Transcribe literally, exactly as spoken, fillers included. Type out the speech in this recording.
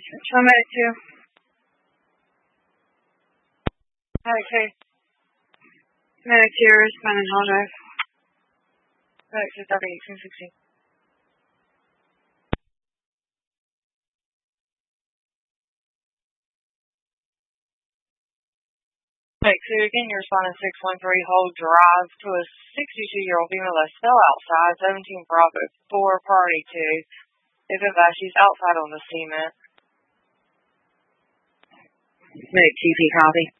Show medic two. Medic two. Medic two, responding hall drive. Medic two, W eighteen sixteen. Medic two, again, you're responding six one three, hold drive to a sixty-two-year-old female that's still outside, seventeen Bravo four, priority two. If advised, she's outside on the cement. Medic two P, copy.